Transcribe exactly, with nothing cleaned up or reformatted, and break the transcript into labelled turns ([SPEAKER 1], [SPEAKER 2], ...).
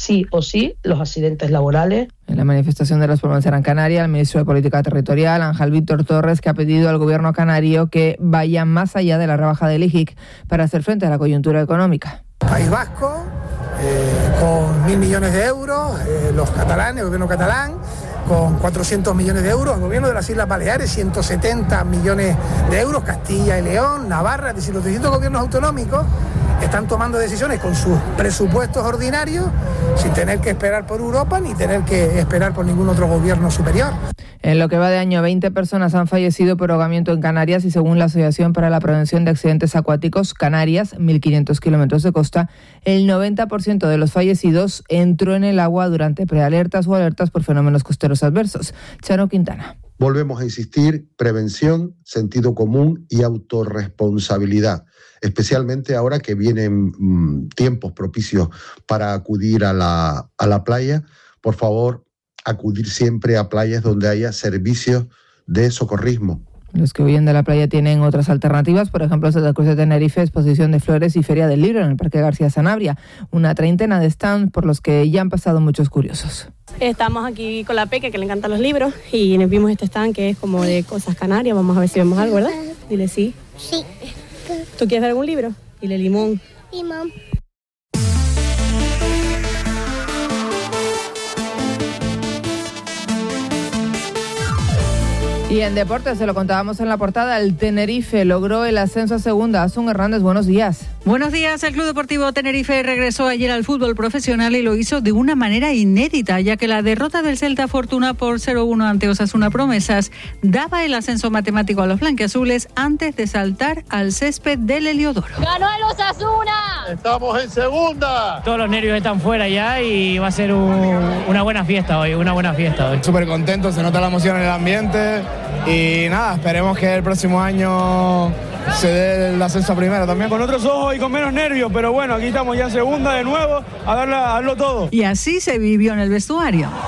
[SPEAKER 1] sí o sí los accidentes laborales.
[SPEAKER 2] En la manifestación de los Palmas de Gran Canaria, el ministro de Política Territorial, Ángel Víctor Torres, que ha pedido al gobierno canario que vaya más allá de la rebaja del I G I C para hacer frente a la coyuntura económica.
[SPEAKER 3] País Vasco, eh, con mil millones de euros, eh, los catalanes, el gobierno catalán, con cuatrocientos millones de euros, el gobierno de las Islas Baleares, ciento setenta millones de euros, Castilla y León, Navarra, es decir, los distintos gobiernos autonómicos están tomando decisiones con sus presupuestos ordinarios sin tener que esperar por Europa ni tener que esperar por ningún otro gobierno superior.
[SPEAKER 2] En lo que va de año, veinte personas han fallecido por ahogamiento en Canarias y según la Asociación para la Prevención de Accidentes Acuáticos Canarias, mil quinientos kilómetros de costa, el noventa por ciento de los fallecidos entró en el agua durante prealertas o alertas por fenómenos costeros adversos. Chano Quintana.
[SPEAKER 4] Volvemos a insistir, prevención, sentido común y autorresponsabilidad, especialmente ahora que vienen mmm, tiempos propicios para acudir a la, a la playa. Por favor, acudir siempre a playas donde haya servicios de socorrismo.
[SPEAKER 2] Los que huyen de la playa tienen otras alternativas, por ejemplo, Santa Cruz de Tenerife, exposición de flores y feria del libro en el Parque García Sanabria. Una treintena de stands por los que ya han pasado muchos curiosos.
[SPEAKER 5] Estamos aquí con la Peque, que le encantan los libros, y nos vimos este stand que es como de cosas canarias. Vamos a ver si vemos algo, ¿verdad? Dile sí.
[SPEAKER 6] Sí.
[SPEAKER 5] ¿Tú quieres ver algún libro? Dile limón.
[SPEAKER 6] Limón.
[SPEAKER 2] Y en deportes, se lo contábamos en la portada, el Tenerife logró el ascenso a segunda. Asun Hernández, buenos días.
[SPEAKER 7] Buenos días. El Club Deportivo Tenerife regresó ayer al fútbol profesional y lo hizo de una manera inédita, ya que la derrota del Celta Fortuna por cero uno ante Osasuna Promesas daba el ascenso matemático a los blanquiazules antes de saltar al césped del Heliodoro.
[SPEAKER 8] ¡Ganó el Osasuna!
[SPEAKER 9] ¡Estamos en segunda!
[SPEAKER 10] Todos los nervios están fuera ya y va a ser un, una buena fiesta hoy, una buena fiesta hoy.
[SPEAKER 11] Súper contento, se nota la emoción en el ambiente. Y nada, esperemos que el próximo año se dé el ascenso a primera también.
[SPEAKER 12] Con otros ojos y con menos nervios, pero bueno, aquí estamos ya en segunda de nuevo a darle, a darlo todo.
[SPEAKER 7] Y así se vivió en el vestuario.